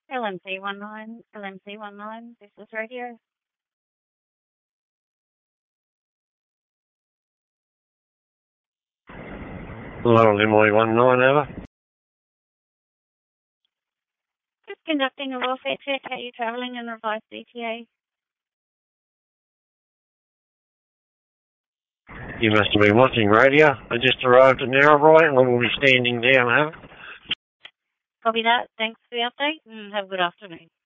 LMC19, this is radio. Hello, MI19, over. Just conducting a welfare check. How are you travelling in revised ETA? You must have been watching radio. I just arrived at Narrabri and we'll be standing down, over. Copy that. Thanks for the update and have a good afternoon.